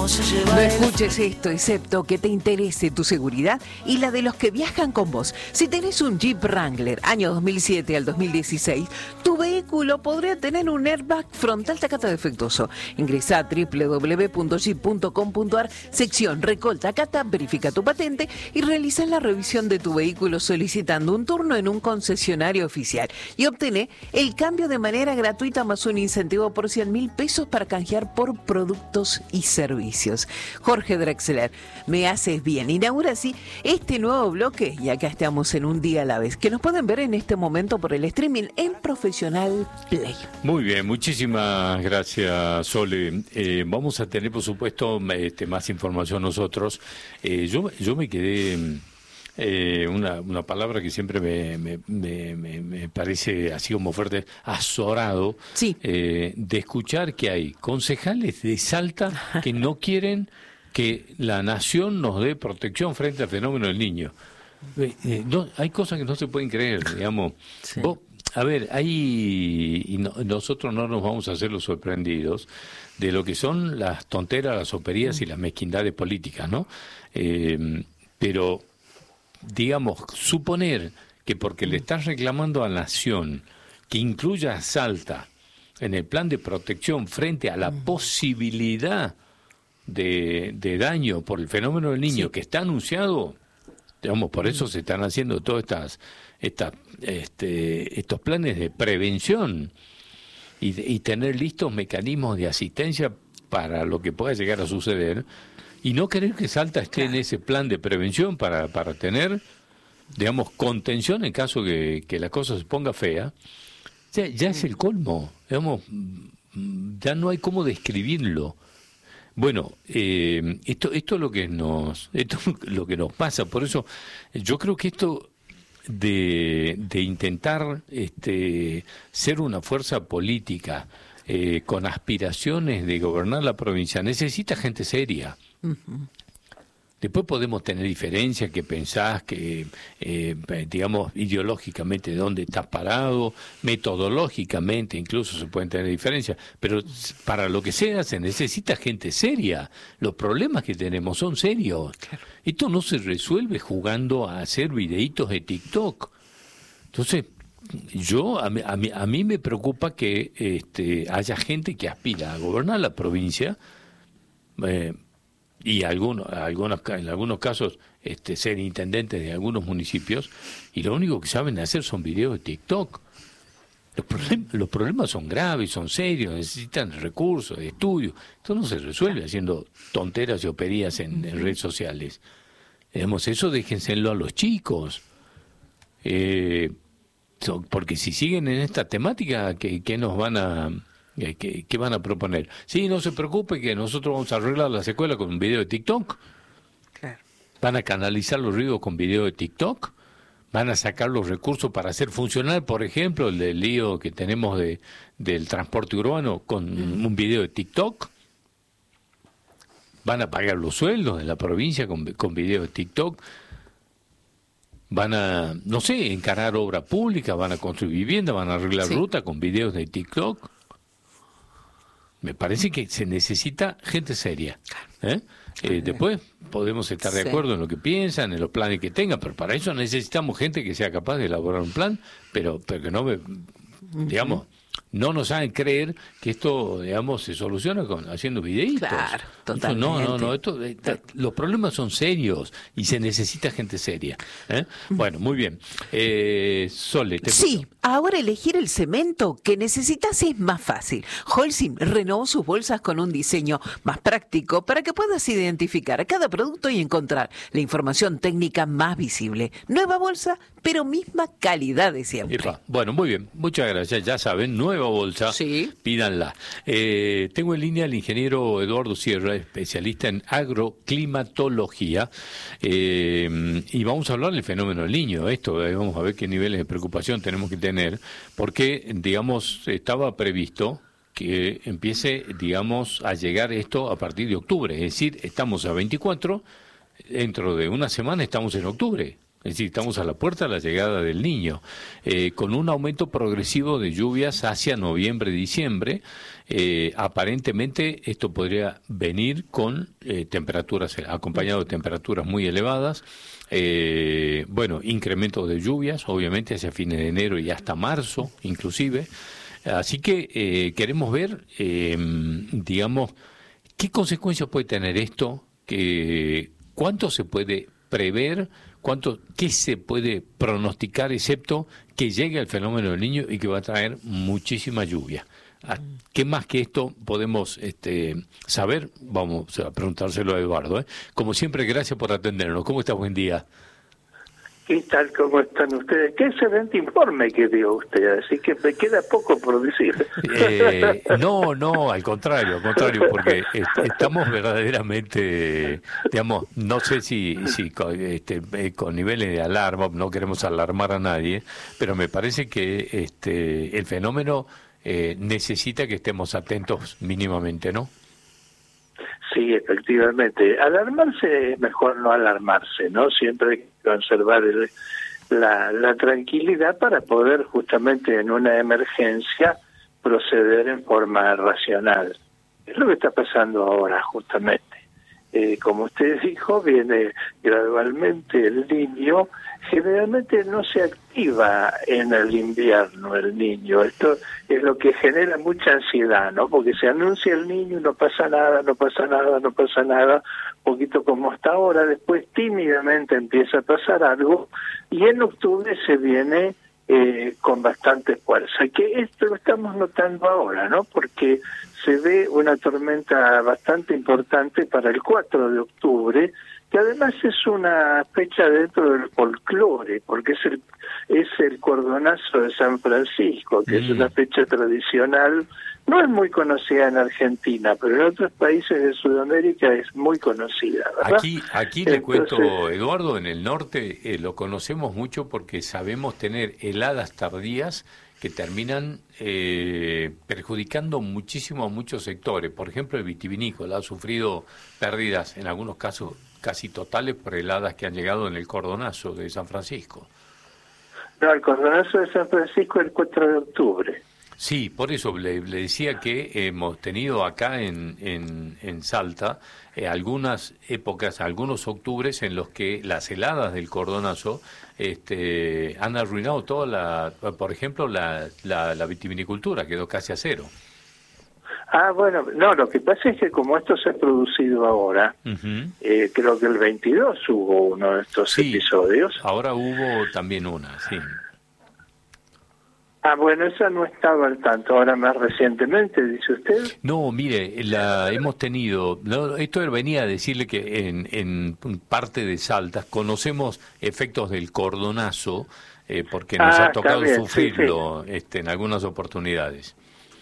No escuches esto, excepto que te interese tu seguridad y la de los que viajan con vos. Si tenés un Jeep Wrangler, año 2007 al 2016, tu vehículo podría tener un airbag frontal Takata defectuoso. Ingresá a www.jeep.com.ar, sección Recall Takata, verifica tu patente y realiza la revisión de tu vehículo solicitando un turno en un concesionario oficial. Y obtené el cambio de manera gratuita más un incentivo por 100.000 pesos para canjear por productos y servicios. Jorge Drexler, me haces bien. Inaugura así este nuevo bloque y acá estamos en Un Día a la Vez, que nos pueden ver en este momento por el streaming en Profesional Play. Muy bien, muchísimas gracias, Sole. Vamos a tener, por supuesto, más información nosotros. Yo me quedé... una palabra que siempre me parece así como fuerte, azorado, sí. De escuchar que hay concejales de Salta que no quieren que la nación nos dé protección frente al fenómeno del niño. Hay cosas que no se pueden creer, digamos. Sí. A ver, nosotros no nos vamos a hacer los sorprendidos de lo que son las tonteras, las operías y las mezquindades políticas, ¿no? Pero digamos, suponer que porque le estás reclamando a la nación que incluya a Salta en el plan de protección frente a la posibilidad de daño por el fenómeno del niño, sí, que está anunciado, digamos, por eso se están haciendo todos estos planes de prevención y tener listos mecanismos de asistencia para lo que pueda llegar a suceder. Y no querer que Salta esté en ese plan de prevención para tener, digamos, contención en caso que la cosa se ponga fea, ya es el colmo. Digamos, ya no hay cómo describirlo. Bueno, esto es lo que nos pasa. Por eso yo creo que esto de intentar ser una fuerza política con aspiraciones de gobernar la provincia necesita gente seria. Después podemos tener diferencias, que pensás que, digamos, ideológicamente de dónde estás parado, metodológicamente incluso se pueden tener diferencias, pero para lo que sea se necesita gente seria. Los problemas que tenemos son serios. Claro. Esto no se resuelve jugando a hacer videitos de TikTok. Entonces, a mí me preocupa que haya gente que aspira a gobernar la provincia, y en algunos casos ser intendentes de algunos municipios, y lo único que saben hacer son videos de TikTok. Los problemas son graves, son serios, necesitan recursos, de estudio. Esto no se resuelve haciendo tonteras y operías en redes sociales. Digamos, eso déjenselo a los chicos. Porque si siguen en esta temática, ¿qué nos van a... ¿Qué van a proponer? Sí, no se preocupe que nosotros vamos a arreglar las escuelas con un video de TikTok. Claro. ¿Van a canalizar los ruidos con video de TikTok? ¿Van a sacar los recursos para hacer funcionar, por ejemplo, el lío que tenemos del transporte urbano con un video de TikTok? ¿Van a pagar los sueldos de la provincia con video de TikTok? ¿Van a, no sé, encarar obra pública? ¿Van a construir vivienda? ¿Van a arreglar ruta con videos de TikTok? Me parece que se necesita gente seria. Después podemos estar de acuerdo en lo que piensan, en los planes que tengan, pero para eso necesitamos gente que sea capaz de elaborar un plan, pero que no, digamos, no nos hagan creer que esto, digamos, se soluciona haciendo videitos. Claro, totalmente. Los problemas son serios y se necesita gente seria. Bueno, muy bien. Sole, sí, ahora elegir el cemento que necesitas es más fácil. Holcim renovó sus bolsas con un diseño más práctico para que puedas identificar cada producto y encontrar la información técnica más visible. Nueva bolsa, pero misma calidad de siempre. Bueno, muy bien. Muchas gracias. Ya saben, nueva bolsa, sí, pídanla. Tengo en línea al ingeniero Eduardo Sierra, especialista en agroclimatología, y vamos a hablar del fenómeno del niño. Vamos a ver qué niveles de preocupación tenemos que tener, porque, digamos, estaba previsto que empiece, digamos, a llegar esto a partir de octubre. Es decir, estamos a 24, dentro de una semana estamos en octubre. Es decir, estamos a la puerta de la llegada del Niño, con un aumento progresivo de lluvias hacia noviembre, diciembre. Aparentemente esto podría venir con temperaturas, acompañado de temperaturas muy elevadas. Bueno, incrementos de lluvias, obviamente, hacia fines de enero y hasta marzo, inclusive. Así que queremos ver, digamos, qué consecuencias puede tener esto, cuánto se puede prever, qué se puede pronosticar, excepto que llegue el fenómeno del Niño y que va a traer muchísima lluvia. ¿Qué más que esto podemos saber? Vamos a preguntárselo a Eduardo. Como siempre, gracias por atendernos. ¿Cómo está? Buen día. ¿Qué tal? ¿Cómo están ustedes? Qué excelente informe que dio usted, así que me queda poco por decir. No, al contrario, porque estamos verdaderamente, digamos, no sé si con niveles de alarma, no queremos alarmar a nadie, pero me parece que el fenómeno necesita que estemos atentos mínimamente, ¿no? Sí, efectivamente. Alarmarse es mejor no alarmarse, ¿no? Siempre hay que conservar la tranquilidad para poder justamente en una emergencia proceder en forma racional. Es lo que está pasando ahora justamente. Como usted dijo, viene gradualmente el Niño. Generalmente no se activa en el invierno el Niño. Esto es lo que genera mucha ansiedad, ¿no? Porque se anuncia el Niño y no pasa nada, poquito como hasta ahora. Después tímidamente empieza a pasar algo y en octubre se viene con bastante fuerza. Que esto lo estamos notando ahora, ¿no? Porque se ve una tormenta bastante importante para el 4 de octubre, que además es una fecha dentro del folclore, porque es el cordonazo de San Francisco, que es una fecha tradicional, no es muy conocida en Argentina, pero en otros países de Sudamérica es muy conocida, ¿verdad? Aquí le cuento, Eduardo, en el norte lo conocemos mucho porque sabemos tener heladas tardías que terminan perjudicando muchísimo a muchos sectores. Por ejemplo, el vitivinícola ha sufrido pérdidas, en algunos casos casi totales, por heladas que han llegado en el cordonazo de San Francisco. No, el cordonazo de San Francisco es el 4 de octubre. Sí, por eso le decía que hemos tenido acá en Salta algunas épocas, algunos octubres en los que las heladas del cordonazo han arruinado toda por ejemplo, la vitivinicultura, quedó casi a cero. Ah, bueno, no, lo que pasa es que como esto se ha producido ahora, creo que el 22 hubo uno de estos episodios. Ahora hubo también una, sí. Ah, bueno, esa no estaba al tanto, ahora más recientemente, dice usted. No, mire, hemos tenido, esto venía a decirle que en parte de Salta conocemos efectos del cordonazo, porque nos ha tocado sufrirlo en algunas oportunidades.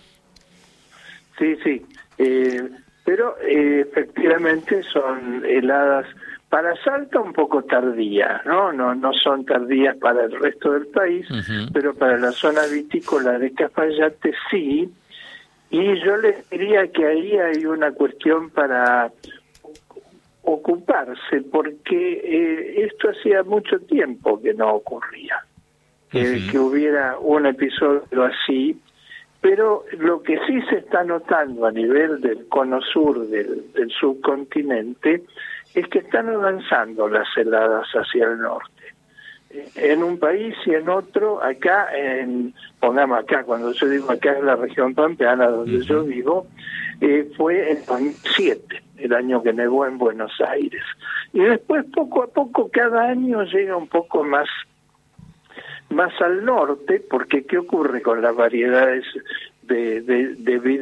Sí, pero efectivamente son heladas para Salta un poco tardías, no son tardías para el resto del país, pero para la zona vitícola de Cafayate sí, y yo les diría que ahí hay una cuestión para ocuparse, porque esto hacía mucho tiempo que no ocurría, que hubiera un episodio así. Pero lo que sí se está notando a nivel del cono sur del subcontinente es que están avanzando las heladas hacia el norte. En un país y en otro, acá, pongamos acá, cuando yo digo acá es la región pampeana donde yo vivo, fue en 2007, el año que nevó en Buenos Aires. Y después, poco a poco, cada año llega un poco más al norte, porque ¿qué ocurre con las variedades de vid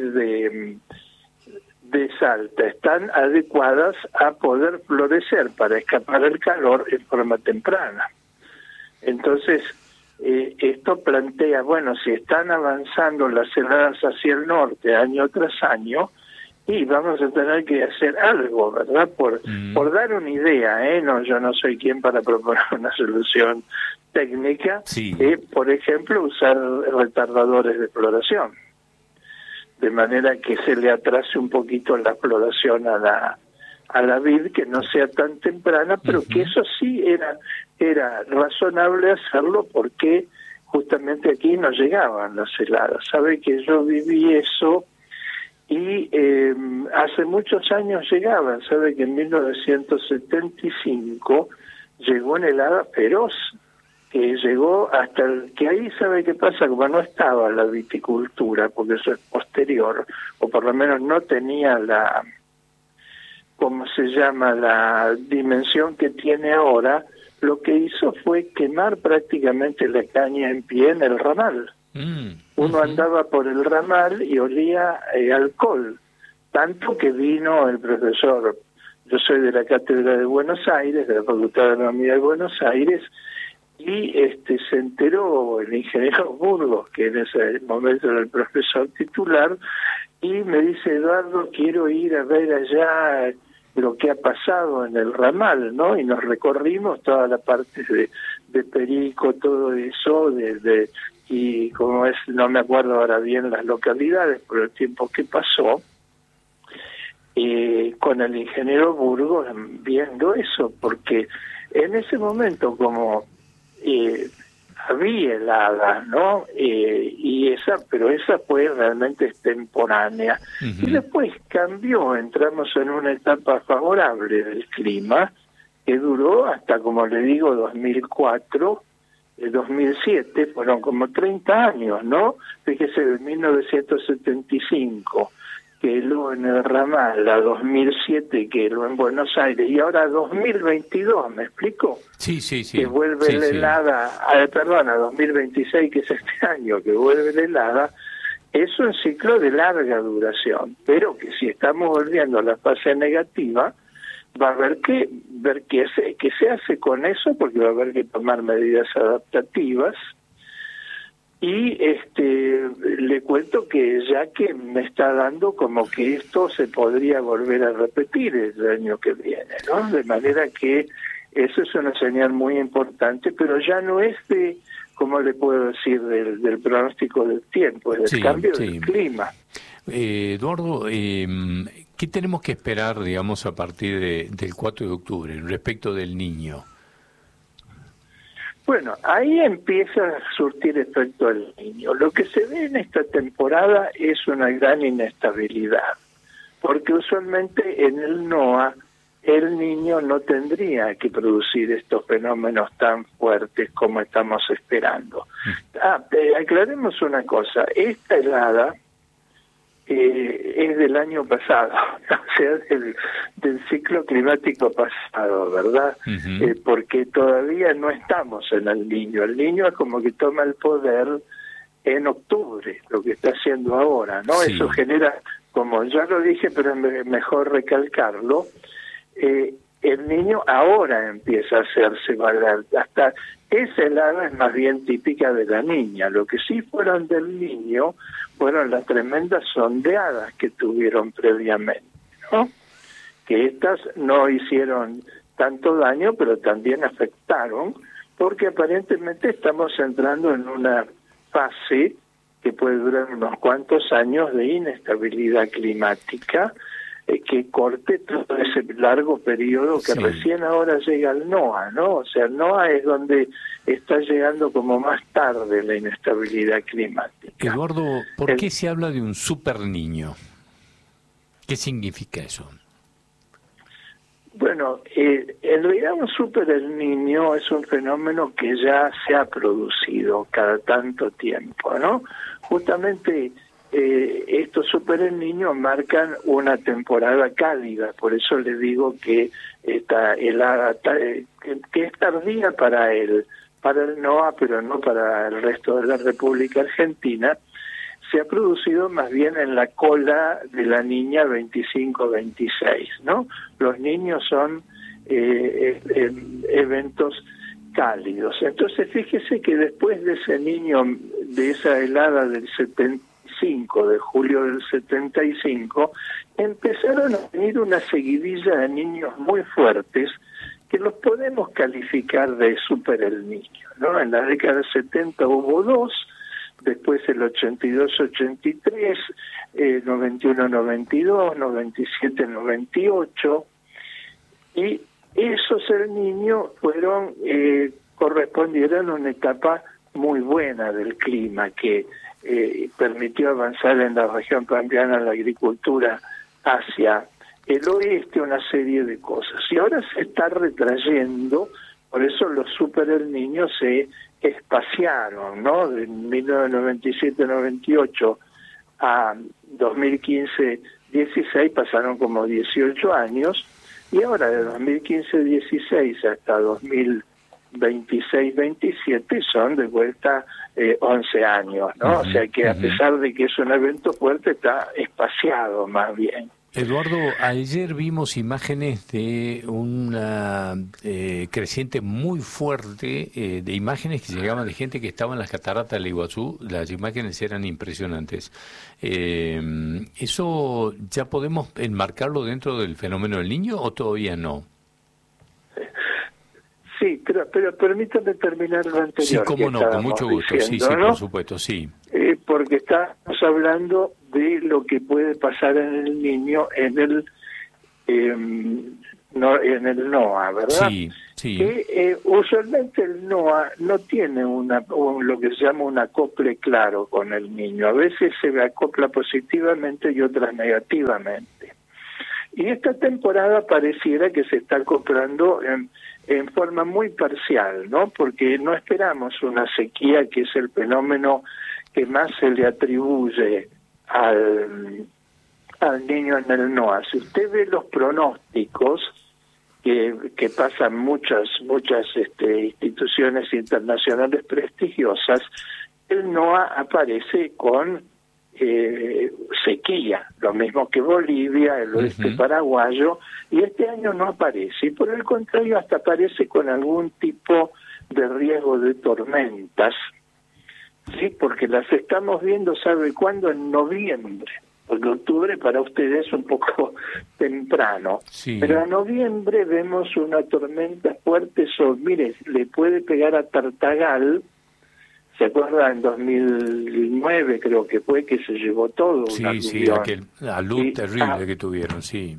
de Salta? Están adecuadas a poder florecer para escapar el calor en forma temprana. Entonces, esto plantea, bueno, si están avanzando las heladas hacia el norte año tras año, y vamos a tener que hacer algo, ¿verdad? Por dar una idea, no, yo no soy quien para proponer una solución técnica, por ejemplo, usar retardadores de floración, de manera que se le atrase un poquito la floración a a la vid que no sea tan temprana, pero que eso sí era razonable hacerlo porque justamente aquí no llegaban las heladas. Sabe que yo viví eso y hace muchos años llegaban. Sabe que en 1975 llegó una helada feroz, que llegó hasta que ahí, ¿sabe qué pasa? Como no estaba la viticultura, porque eso es posterior, o por lo menos no tenía la, ¿cómo se llama?, la dimensión que tiene ahora, lo que hizo fue quemar prácticamente la caña en pie en el ramal. Uno andaba por el ramal y olía alcohol, tanto que vino el profesor, yo soy de la Cátedra de Buenos Aires, de la Facultad de Agronomía de Buenos Aires, y se enteró el ingeniero Burgos, que en ese momento era el profesor titular, y me dice: Eduardo, quiero ir a ver allá lo que ha pasado en el ramal, ¿no? Y nos recorrimos toda la parte de Perico, todo eso, y como es, no me acuerdo ahora bien las localidades por el tiempo que pasó, con el ingeniero Burgos viendo eso, porque en ese momento como había heladas, ¿no? Pero esa fue realmente extemporánea. Y después cambió, entramos en una etapa favorable del clima, que duró hasta, como le digo, 2004, 2007, fueron como 30 años, ¿no? Fíjese, de 1975, que heló en el ramal, a 2007 que heló en Buenos Aires, y ahora 2022, ¿me explico? Sí. Que vuelve la helada, a 2026, que es este año, que vuelve la helada. Es un ciclo de larga duración, pero que si estamos volviendo a la fase negativa, va a haber que ver qué se hace con eso, porque va a haber que tomar medidas adaptativas. Y le cuento que ya que me está dando como que esto se podría volver a repetir el año que viene, ¿no? De manera que eso es una señal muy importante, pero ya no es de, ¿cómo le puedo decir?, del pronóstico del tiempo, es del cambio del clima. Eduardo, ¿qué tenemos que esperar, digamos, a partir del 4 de octubre respecto del Niño? Bueno, ahí empieza a surtir efecto el Niño. Lo que se ve en esta temporada es una gran inestabilidad, porque usualmente en el NOA el Niño no tendría que producir estos fenómenos tan fuertes como estamos esperando. Aclaremos una cosa, esta helada es del año pasado, o sea, del ciclo climático pasado, ¿verdad? Porque todavía no estamos en el Niño. El Niño es como que toma el poder en octubre, lo que está haciendo ahora, ¿no? Sí. Eso genera, como ya lo dije, pero es mejor recalcarlo, el Niño ahora empieza a hacerse valer. Hasta esa helada es más bien típica de la Niña. Lo que sí fueron del Niño fueron las tremendas ondeadas que tuvieron previamente, ¿no? Que estas no hicieron tanto daño, pero también afectaron, porque aparentemente estamos entrando en una fase que puede durar unos cuantos años de inestabilidad climática, que corte todo ese largo periodo que recién ahora llega al NOA, ¿no? O sea, el NOA es donde está llegando como más tarde la inestabilidad climática. Eduardo, ¿por qué se habla de un super niño? ¿Qué significa eso? Bueno, en realidad un super el niño es un fenómeno que ya se ha producido cada tanto tiempo, ¿no? Justamente estos super el niño marcan una temporada cálida, por eso le digo que esta helada que es tardía para el NOA, pero no para el resto de la República Argentina, se ha producido más bien en la cola de la Niña 25-26, ¿no? Los niños son eventos cálidos. Entonces, fíjese que después de ese Niño, de esa helada del 75, de julio del 75, empezaron a venir una seguidilla de niños muy fuertes que los podemos calificar de super el niño, ¿no? En la década del 70 hubo dos, después el 82-83, 91-92, 97-98, Y esos El Niño correspondieron a una etapa muy buena del clima que permitió avanzar en la región pampeana la agricultura hacia el oeste, una serie de cosas. Y ahora se está retrayendo, por eso los super El Niño se espaciaron, ¿no? De 1997-98 a 2015-16 pasaron como 18 años, y ahora de 2015-16 hasta 2026-27 son de vuelta 11 años, ¿no? O sea que a pesar de que es un evento fuerte, está espaciado más bien. Eduardo, ayer vimos imágenes de una creciente muy fuerte de imágenes que llegaban de gente que estaba en las cataratas del Iguazú. Las imágenes eran impresionantes. ¿Eso ya podemos enmarcarlo dentro del fenómeno del Niño o todavía no? Sí, pero permítame terminar lo anterior. Sí, cómo no, con mucho gusto. Diciendo, sí, ¿no? Por supuesto, sí. Porque estamos hablando de lo que puede pasar en el Niño en el NOAA, ¿verdad? Sí, sí. Que usualmente el NOAA no tiene lo que se llama un acople claro con el Niño. A veces se acopla positivamente y otras negativamente. Y esta temporada pareciera que se está acoplando en forma muy parcial, ¿no? Porque no esperamos una sequía, que es el fenómeno que más se le atribuye al Niño en el NOAA. Si usted ve los pronósticos que pasan muchas instituciones internacionales prestigiosas, el NOAA aparece con sequía, lo mismo que Bolivia, el oeste paraguayo, y este año no aparece, y por el contrario hasta aparece con algún tipo de riesgo de tormentas, sí, porque las estamos viendo, ¿sabe cuándo? En noviembre, porque octubre para ustedes es un poco temprano, sí. Pero en noviembre vemos una tormenta fuerte, mire, le puede pegar a Tartagal. ¿Se acuerda? En 2009 creo que fue que se llevó todo. Sí, aquel alud terrible que tuvieron, sí.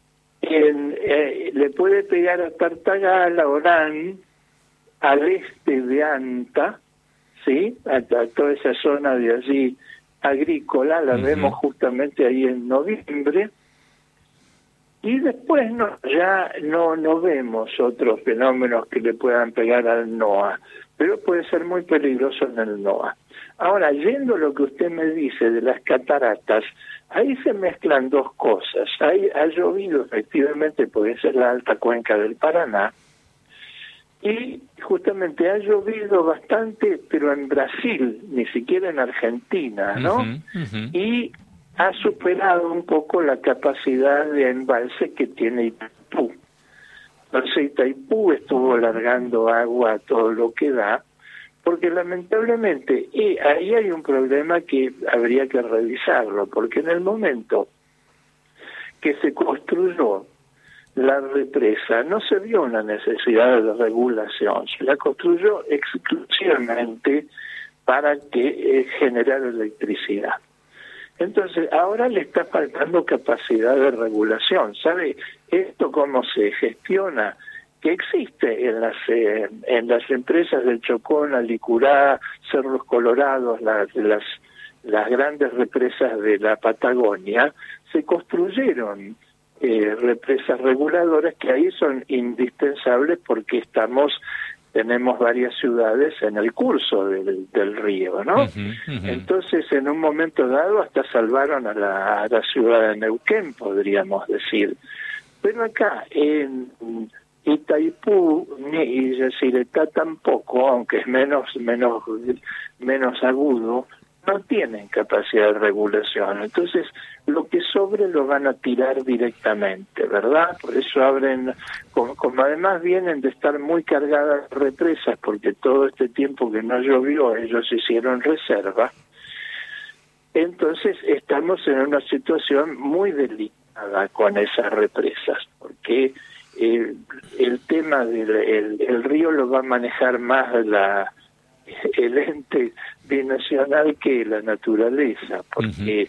Le puede pegar a Tartagal, a Orán, al este de Anta, ¿sí? A toda esa zona de allí agrícola, la vemos justamente ahí en noviembre. Y después ya no vemos otros fenómenos que le puedan pegar al NOAA, pero puede ser muy peligroso en el NOAA. Ahora, yendo a lo que usted me dice de las cataratas, ahí se mezclan dos cosas. Ha llovido efectivamente, porque esa es la alta cuenca del Paraná, y justamente ha llovido bastante, pero en Brasil, ni siquiera en Argentina, ¿no? Y ha superado un poco la capacidad de embalse que tiene Itaipú. Entonces Itaipú estuvo largando agua a todo lo que da, porque lamentablemente ahí hay un problema que habría que revisarlo, porque en el momento que se construyó la represa no se vio una necesidad de regulación, se la construyó exclusivamente para que generara electricidad. Entonces, ahora le está faltando capacidad de regulación. ¿Sabe esto cómo se gestiona? Que existe en las empresas del Chocón, Alicurá, Cerros Colorados, las grandes represas de la Patagonia, se construyeron represas reguladoras que ahí son indispensables porque tenemos varias ciudades en el curso del río, ¿no? Entonces, en un momento dado, hasta salvaron a la ciudad de Neuquén, podríamos decir. Pero acá, en Itaipú y Yacyretá tampoco, aunque es menos agudo, no tienen capacidad de regulación. Entonces, lo que sobre lo van a tirar directamente, ¿verdad? Por eso abren, como además vienen de estar muy cargadas represas, porque todo este tiempo que no llovió, ellos hicieron reserva. Entonces, estamos en una situación muy delicada con esas represas, porque el tema del río lo va a manejar más el ente binacional que la naturaleza, porque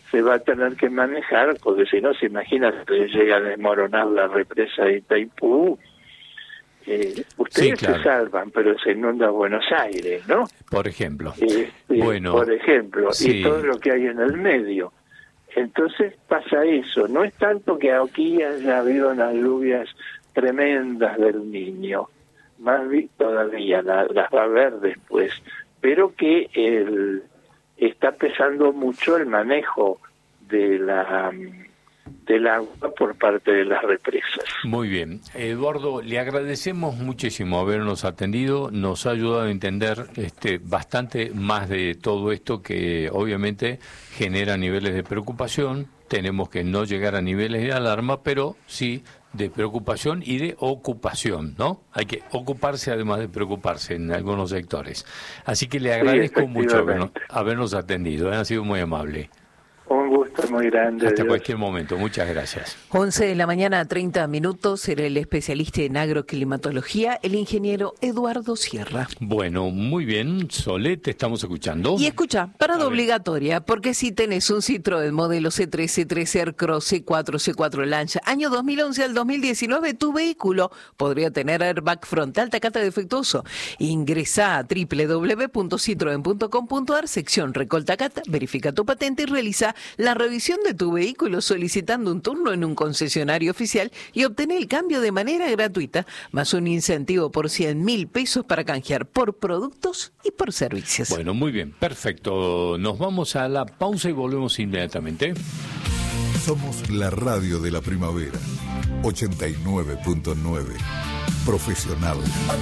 se va a tener que manejar, porque si no, se imagina que llega a desmoronar la represa de Itaipú. Ustedes sí, claro, se salvan, pero se inunda Buenos Aires, ¿no? Por ejemplo. Bueno, por ejemplo, sí, y todo lo que hay en el medio. Entonces pasa eso. No es tanto que aquí haya habido unas lluvias tremendas del Niño, más bien todavía las va a haber después, pero que está pesando mucho el manejo del agua por parte de las represas. Muy bien. Eduardo, le agradecemos muchísimo habernos atendido, nos ha ayudado a entender bastante más de todo esto que obviamente genera niveles de preocupación. Tenemos que no llegar a niveles de alarma, pero sí de preocupación y de ocupación, ¿no? Hay que ocuparse además de preocuparse en algunos sectores. Así que le agradezco mucho habernos atendido, ha sido muy amable. Un gusto muy grande. Hasta cualquier momento. Muchas gracias. 11 de la mañana, 30 minutos. Será el especialista en agroclimatología, el ingeniero Eduardo Sierra. Bueno, muy bien. Solé, te estamos escuchando. Y escucha, parada obligatoria, porque si tenés un Citroën modelo C3, C3 Aircross, C4, C4 Lancia, año 2011 al 2019, tu vehículo podría tener airbag frontal tacata defectuoso. Ingresá a www.citroen.com.ar, sección Recoltacata, verifica tu patente y realiza la revisión de tu vehículo solicitando un turno en un concesionario oficial y obtener el cambio de manera gratuita, más un incentivo por 100.000 pesos para canjear por productos y por servicios. Bueno, muy bien, perfecto. Nos vamos a la pausa y volvemos inmediatamente. Somos la radio de la primavera, 89.9, profesional.